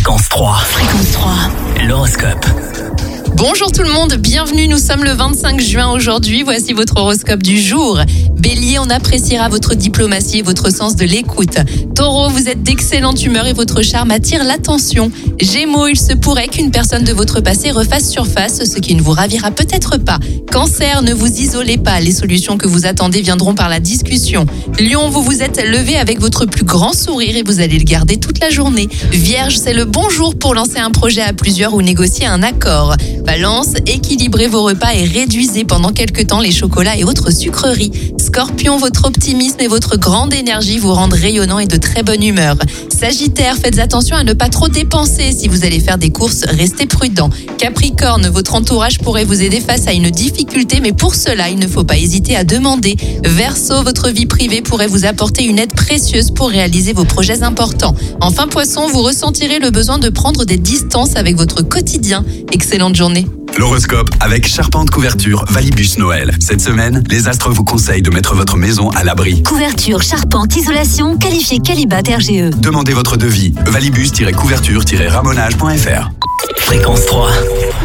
Fréquence 3. Fréquence 3. L'horoscope. Bonjour tout le monde, bienvenue, nous sommes le 25 juin aujourd'hui, voici votre horoscope du jour. Bélier, on appréciera votre diplomatie et votre sens de l'écoute. Taureau, vous êtes d'excellente humeur et votre charme attire l'attention. Gémeaux, il se pourrait qu'une personne de votre passé refasse surface, ce qui ne vous ravira peut-être pas. Cancer, ne vous isolez pas, les solutions que vous attendez viendront par la discussion. Lion, vous vous êtes levé avec votre plus grand sourire et vous allez le garder toute la journée. Vierge, c'est le bon jour pour lancer un projet à plusieurs ou négocier un accord. Balance, équilibrez vos repas et réduisez pendant quelques temps les chocolats et autres sucreries. Scorpion, votre optimisme et votre grande énergie vous rendent rayonnant et de très bonne humeur. Sagittaire, faites attention à ne pas trop dépenser. Si vous allez faire des courses, restez prudent. Capricorne, votre entourage pourrait vous aider face à une difficulté, mais pour cela, il ne faut pas hésiter à demander. Verseau, votre vie privée pourrait vous apporter une aide précieuse pour réaliser vos projets importants. Enfin, Poisson, vous ressentirez le besoin de prendre des distances avec votre quotidien. Excellente journée. L'horoscope avec Charpente Couverture Valibus Noël. Cette semaine, les astres vous conseillent de mettre votre maison à l'abri. Couverture, charpente, isolation, qualifié Qualibat RGE. Demandez votre devis. Valibus-couverture-ramonage.fr. Fréquence 3.